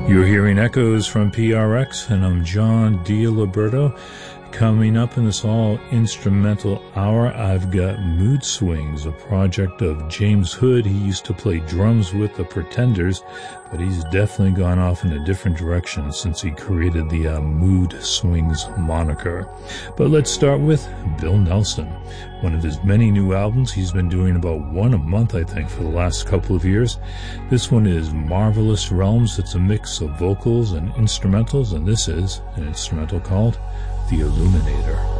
You're hearing echoes from PRX, and I'm John DiLiberto. Coming up in this all-instrumental hour, I've got Mood Swings, a project of James Hood. He used to play drums with the Pretenders, but he's definitely gone off in a different direction since he created the Mood Swings moniker. But let's start with Bill Nelson. One of his many new albums. He's been doing about one a month, I think, for the last couple of years. This one is Marvelous Realms. It's a mix of vocals and instrumentals, and this is an instrumental called The Illuminator.